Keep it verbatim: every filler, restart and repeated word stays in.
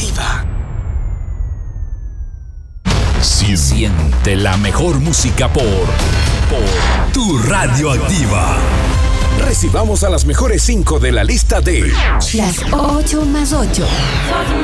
Activa. Siente la mejor música por, por tu Radio Activa. Recibamos a las mejores cinco de la lista de Las ocho más ocho.